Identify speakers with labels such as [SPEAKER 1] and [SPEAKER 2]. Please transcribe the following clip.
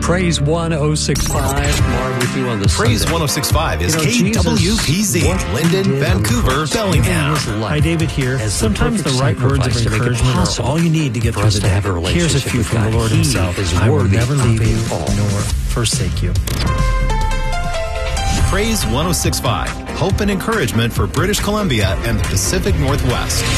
[SPEAKER 1] Praise 1065. Marv with you on the
[SPEAKER 2] Praise
[SPEAKER 1] Sunday.
[SPEAKER 2] 1065 is
[SPEAKER 1] Jesus,
[SPEAKER 2] KWPZ,
[SPEAKER 1] what he
[SPEAKER 2] Linden,
[SPEAKER 1] did on
[SPEAKER 2] Vancouver,
[SPEAKER 1] the cross,
[SPEAKER 2] Bellingham.
[SPEAKER 1] his life
[SPEAKER 3] Hi, David here.
[SPEAKER 1] as
[SPEAKER 3] Sometimes the right words of
[SPEAKER 1] sacrifice to make it
[SPEAKER 3] encouragement are
[SPEAKER 1] possible
[SPEAKER 3] all you need to get
[SPEAKER 1] for
[SPEAKER 3] through
[SPEAKER 1] us
[SPEAKER 3] the
[SPEAKER 1] to
[SPEAKER 3] day.
[SPEAKER 1] have a
[SPEAKER 3] Here's a
[SPEAKER 1] relationship
[SPEAKER 3] few
[SPEAKER 1] with
[SPEAKER 3] from the
[SPEAKER 1] God.
[SPEAKER 3] Lord
[SPEAKER 1] He
[SPEAKER 3] himself.
[SPEAKER 1] is
[SPEAKER 3] I will
[SPEAKER 1] worthy
[SPEAKER 3] never
[SPEAKER 1] of
[SPEAKER 3] leave
[SPEAKER 1] it
[SPEAKER 3] you
[SPEAKER 1] all.
[SPEAKER 3] nor forsake you.
[SPEAKER 2] Praise 1065, hope and encouragement for British Columbia and the Pacific Northwest.